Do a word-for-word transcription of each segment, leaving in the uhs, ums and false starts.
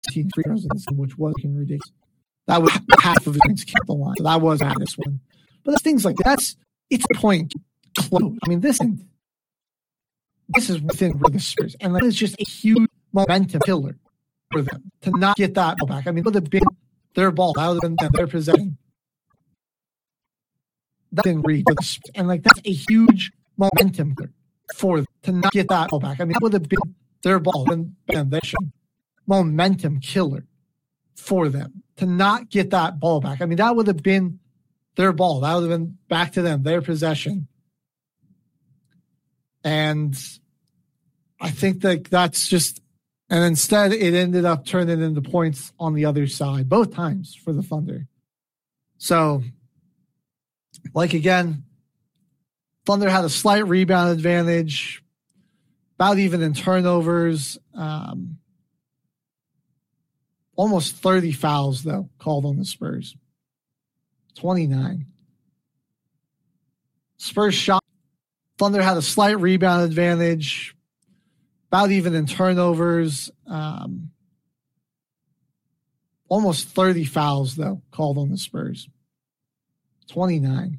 fifteen free throws in this game, which was ridiculous. That was half of it kept the line. So that was at this one. But there's things like that. That's it's a point close. I mean, this this is within the Spurs, and like, it's just a huge momentum killer for them to not get that ball back. I mean, it would have been their ball out of their possession. That didn't read, and like that's a huge momentum for them to not get that ball back. I mean, it would have been their ball and their momentum killer for them to not get that ball back. I mean, that would have been their ball. That would have been back to them, their possession. And I think that that's just, and instead it ended up turning into points on the other side, both times for the Thunder. So, like again, Thunder had a slight rebound advantage, about even in turnovers. Um, almost thirty fouls, though, called on the Spurs. twenty-nine. Spurs shot. Thunder had a slight rebound advantage, about even in turnovers. Um, almost thirty fouls, though, called on the Spurs. twenty-nine.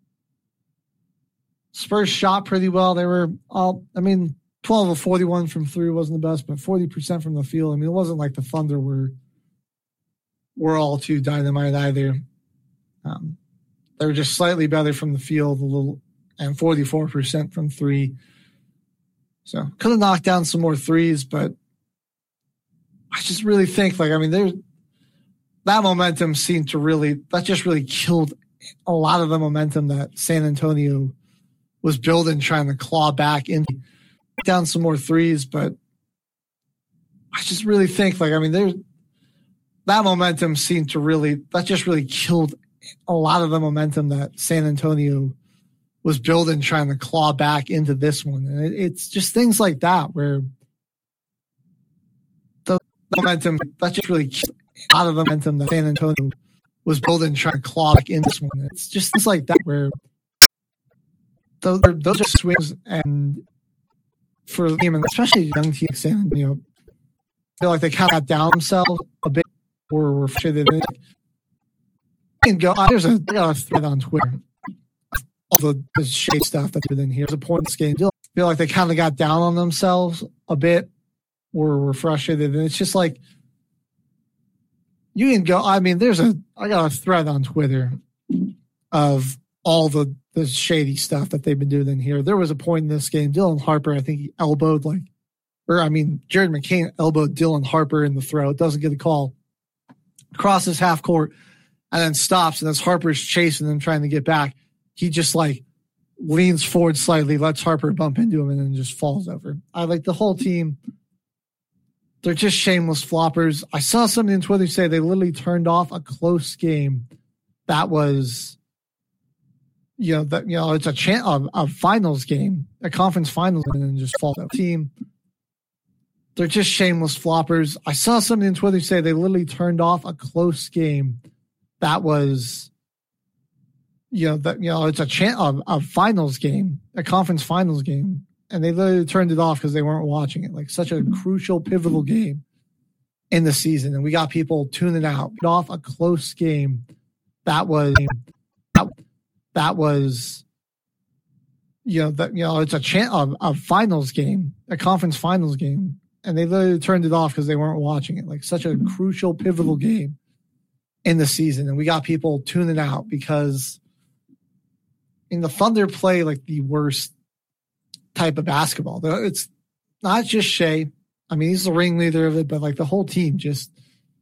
Spurs shot pretty well. They were all, I mean, twelve of forty-one from three wasn't the best, but forty percent from the field. I mean, it wasn't like the Thunder were, were all too dynamite either. Um, they were just slightly better from the field, a little, and forty-four percent from three. So could have knocked down some more threes, but I just really think, like, I mean, there's that momentum seemed to really, that just really killed a lot of the momentum that San Antonio was building, trying to claw back in, down some more threes. But I just really think, like, I mean, there's that momentum seemed to really, that just really killed a lot of the momentum that San Antonio was building, trying to claw back into this one. And it, it's just things like that where the, the momentum, that just really killed a lot of the momentum that San Antonio was building, trying to claw back into this one. It's just things like that where those are, those are swings, and for the team, and especially young team San Antonio, feel like they kind of got down themselves a bit, or were frustrated. And go, uh, there's a, I got a thread on Twitter. All the, the shade stuff that's within here. There's a point in this game. I feel like they kind of got down on themselves a bit, or were frustrated. And it's just like, you can go, I mean, there's a, I got a thread on Twitter of all the, the shady stuff that they've been doing in here. There was a point in this game, Dylan Harper, I think he elbowed like, or I mean, Jared McCain elbowed Dylan Harper in the throat, doesn't get a call, crosses half court, and then stops. And as Harper's chasing him, trying to get back, he just like leans forward slightly, lets Harper bump into him, and then just falls over. I like the whole team. They're just shameless floppers. I saw somebody on Twitter say they literally turned off a close game that was, you know, that, you know, it's a, chan- a, a finals game, a conference finals, and then just fall. Team, they're just shameless floppers. I saw somebody on Twitter say they literally turned off a close game that was, you know, that, you know, it's a, chan- a, a finals game, a conference finals game, and they literally turned it off because they weren't watching it. Like, such a crucial, pivotal game in the season, and we got people tuning out. Off a close game that was that, that was, you know, that, you know, it's a, chan- a a finals game, a conference finals game, and they literally turned it off because they weren't watching it. Like, such a crucial, pivotal game in the season, and we got people tuning out because in the Thunder play like the worst type of basketball. It's not just Shea. I mean, he's the ringleader of it, but like the whole team just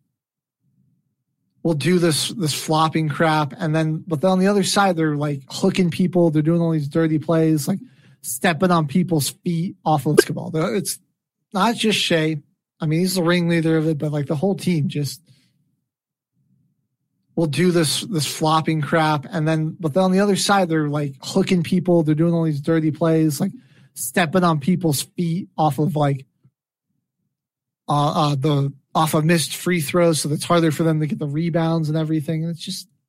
will do this this flopping crap, and then but then on the other side they're like hooking people. They're doing all these dirty plays, like stepping on people's feet off of basketball. It's not just Shea. I mean, he's the ringleader of it, but like the whole team just will do this this flopping crap, and then but then on the other side they're like hooking people. They're doing all these dirty plays, like stepping on people's feet off of like uh, uh the off of missed free throws, so it's harder for them to get the rebounds and everything. And it's just